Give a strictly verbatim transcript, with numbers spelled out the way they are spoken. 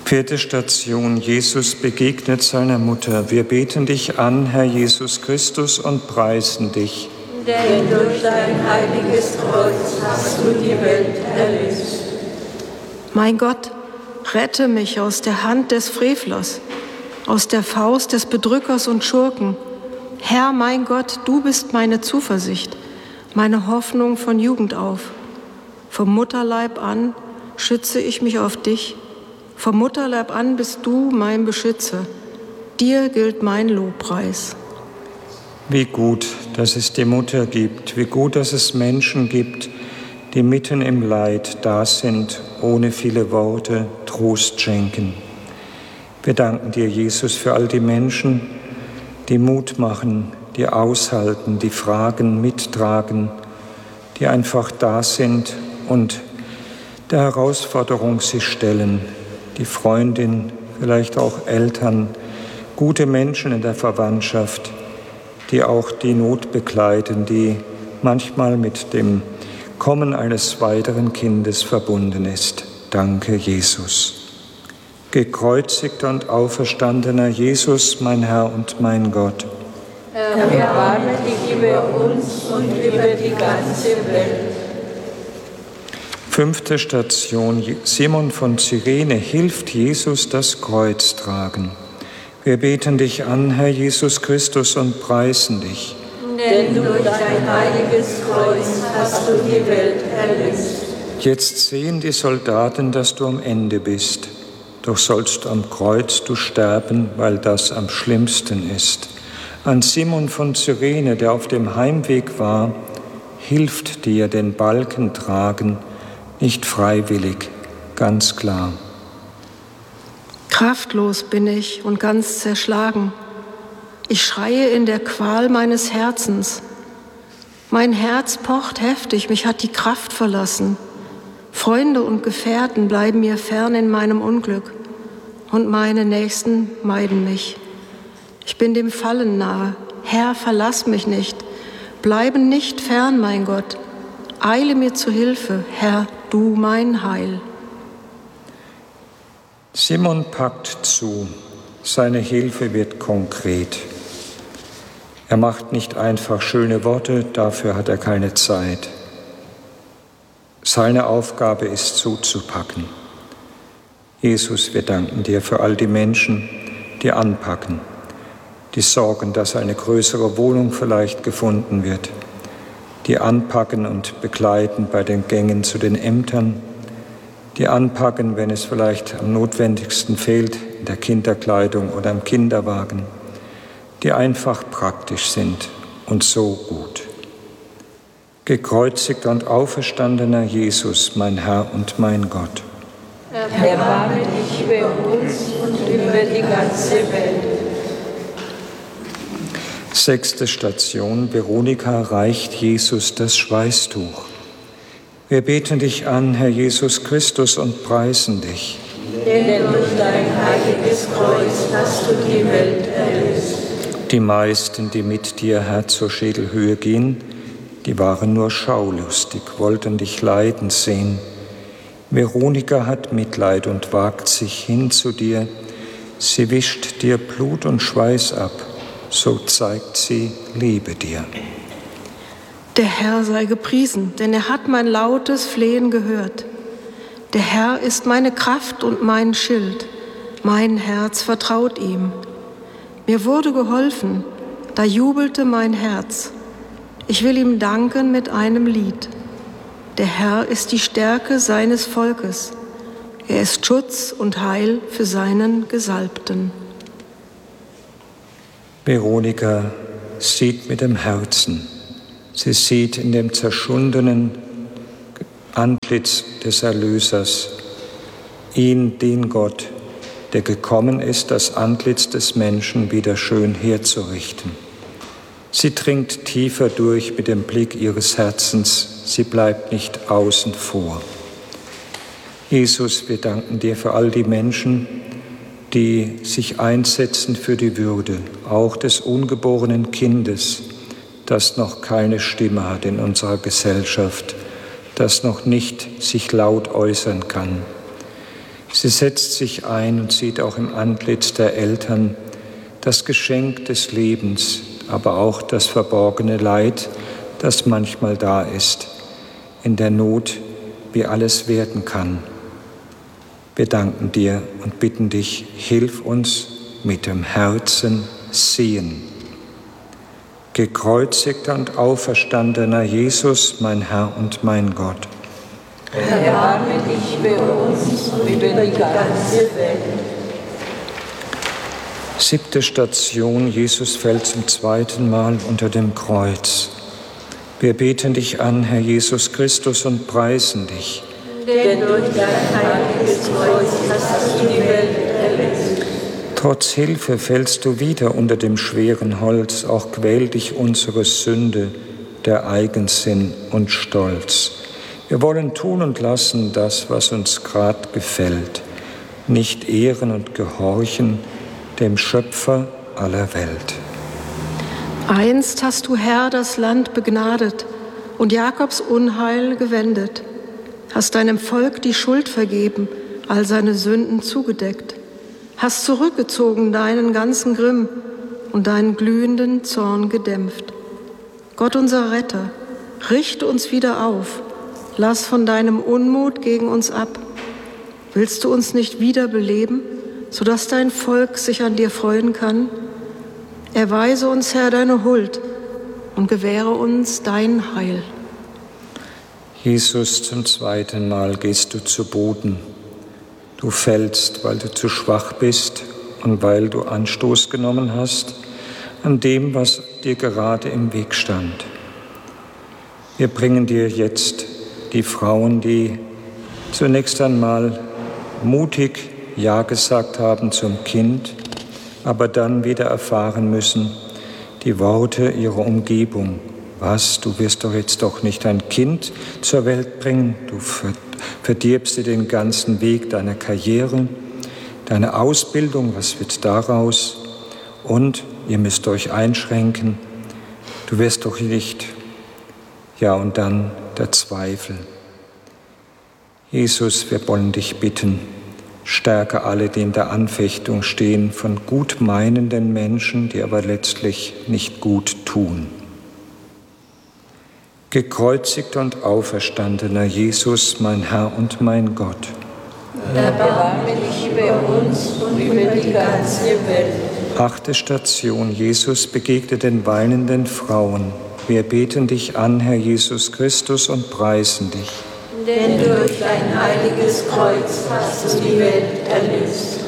Vierte Station, Jesus begegnet seiner Mutter. Wir beten dich an, Herr Jesus Christus, und preisen dich. Denn durch dein heiliges Kreuz hast du die Welt erlöst. Mein Gott, rette mich aus der Hand des Frevlers, aus der Faust des Bedrückers und Schurken. Herr, mein Gott, du bist meine Zuversicht, meine Hoffnung von Jugend auf. Vom Mutterleib an schütze ich mich auf dich. Vom Mutterleib an bist du mein Beschützer. Dir gilt mein Lobpreis. Wie gut, dass es die Mutter gibt, wie gut, dass es Menschen gibt, die mitten im Leid da sind, ohne viele Worte Trost schenken. Wir danken dir, Jesus, für all die Menschen, die Mut machen, die aushalten, die Fragen mittragen, die einfach da sind und der Herausforderung sich stellen. Die Freundin, vielleicht auch Eltern, gute Menschen in der Verwandtschaft, die auch die Not begleiten, die manchmal mit dem Kommen eines weiteren Kindes verbunden ist. Danke, Jesus. Gekreuzigter und auferstandener Jesus, mein Herr und mein Gott. Erbarme dich über uns und über die ganze Welt. Fünfte Station, Simon von Cyrene hilft Jesus das Kreuz tragen. Wir beten dich an, Herr Jesus Christus, und preisen dich. Denn durch dein heiliges Kreuz hast du die Welt erlöst. Jetzt sehen die Soldaten, dass du am Ende bist. Doch sollst am Kreuz du sterben, weil das am schlimmsten ist. An Simon von Cyrene, der auf dem Heimweg war, hilft dir den Balken tragen, nicht freiwillig, ganz klar. Kraftlos bin ich und ganz zerschlagen. Ich schreie in der Qual meines Herzens. Mein Herz pocht heftig, mich hat die Kraft verlassen. Freunde und Gefährten bleiben mir fern in meinem Unglück und meine Nächsten meiden mich. Ich bin dem Fallen nahe. Herr, verlass mich nicht. Bleibe nicht fern, mein Gott. Eile mir zu Hilfe, Herr, du mein Heil. Simon packt zu. Seine Hilfe wird konkret. Er macht nicht einfach schöne Worte, dafür hat er keine Zeit. Seine Aufgabe ist zuzupacken. Jesus, wir danken dir für all die Menschen, die anpacken, die sorgen, dass eine größere Wohnung vielleicht gefunden wird, die anpacken und begleiten bei den Gängen zu den Ämtern, die anpacken, wenn es vielleicht am notwendigsten fehlt, in der Kinderkleidung oder im Kinderwagen, die einfach praktisch sind und so gut. Gekreuzigter und auferstandener Jesus, mein Herr und mein Gott. Erbarme dich über uns und über die ganze Welt. Sechste Station, Veronika reicht Jesus das Schweißtuch. Wir beten dich an, Herr Jesus Christus, und preisen dich. Denn durch dein heiliges Kreuz hast du die Welt erlöst. Die meisten, die mit dir, Herr, zur Schädelhöhe gehen, die waren nur schaulustig, wollten dich leiden sehen. Veronika hat Mitleid und wagt sich hin zu dir. Sie wischt dir Blut und Schweiß ab, so zeigt sie Liebe dir. Der Herr sei gepriesen, denn er hat mein lautes Flehen gehört. Der Herr ist meine Kraft und mein Schild. Mein Herz vertraut ihm. Mir wurde geholfen, da jubelte mein Herz. Ich will ihm danken mit einem Lied. Der Herr ist die Stärke seines Volkes. Er ist Schutz und Heil für seinen Gesalbten. Veronika sieht mit dem Herzen. Sie sieht in dem zerschundenen Antlitz des Erlösers ihn, den Gott, der gekommen ist, das Antlitz des Menschen wieder schön herzurichten. Sie dringt tiefer durch mit dem Blick ihres Herzens. Sie bleibt nicht außen vor. Jesus, wir danken dir für all die Menschen, die sich einsetzen für die Würde, auch des ungeborenen Kindes, das noch keine Stimme hat in unserer Gesellschaft, das noch nicht sich laut äußern kann. Sie setzt sich ein und sieht auch im Antlitz der Eltern das Geschenk des Lebens, aber auch das verborgene Leid, das manchmal da ist, in der Not, wie alles werden kann. Wir danken dir und bitten dich, hilf uns mit dem Herzen sehen. Gekreuzigter und auferstandener Jesus, mein Herr und mein Gott. Erbarme dich über uns und über die ganze Welt. Siebte Station, Jesus fällt zum zweiten Mal unter dem Kreuz. Wir beten dich an, Herr Jesus Christus, und preisen dich. Denn durch dein heiliges Kreuz hast du die Welt erlöst. Trotz Hilfe fällst du wieder unter dem schweren Holz, auch quält dich unsere Sünde, der Eigensinn und Stolz. Wir wollen tun und lassen das, was uns grad gefällt, nicht ehren und gehorchen dem Schöpfer aller Welt. Einst hast du, Herr, das Land begnadet und Jakobs Unheil gewendet, hast deinem Volk die Schuld vergeben, all seine Sünden zugedeckt, hast zurückgezogen deinen ganzen Grimm und deinen glühenden Zorn gedämpft. Gott, unser Retter, richte uns wieder auf, lass von deinem Unmut gegen uns ab. Willst du uns nicht wiederbeleben, sodass dein Volk sich an dir freuen kann? Erweise uns, Herr, deine Huld und gewähre uns dein Heil. Jesus, zum zweiten Mal gehst du zu Boden. Du fällst, weil du zu schwach bist und weil du Anstoß genommen hast an dem, was dir gerade im Weg stand. Wir bringen dir jetzt die Frauen, die zunächst einmal mutig Ja gesagt haben zum Kind, aber dann wieder erfahren müssen, die Worte ihrer Umgebung. Was, du wirst doch jetzt doch nicht ein Kind zur Welt bringen, du verdirbst dir den ganzen Weg deiner Karriere, deine Ausbildung, was wird daraus? Und ihr müsst euch einschränken, du wirst doch nicht. Ja, und dann der Zweifel. Jesus, wir wollen dich bitten, stärke alle, die in der Anfechtung stehen, von gut meinenden Menschen, die aber letztlich nicht gut tun. Gekreuzigter und auferstandener Jesus, mein Herr und mein Gott. Erbarme dich über uns und über die ganze Welt. Achte Station, Jesus begegnet den weinenden Frauen. Wir beten dich an, Herr Jesus Christus, und preisen dich. Denn durch dein heiliges Kreuz hast du die Welt erlöst.